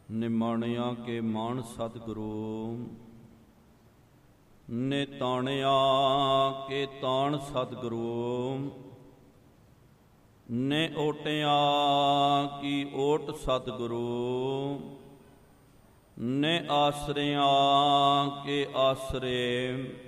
ਨਿਮਾਣਿਆ ਕੇ ਮਾਣ ਸਤਿਗੁਰੂ। ਨੇ ਤਾਣਿਆ ਕੇ ਤਾਣ ਸਤਿਗੁਰੂ। ਨੇ ਓਟਿਆ ਕੀ ਓਟ ਸਤਿਗੁਰੂ। ਨੇ ਆਸਰਿਆਂ ਕੇ ਆਸਰੇ।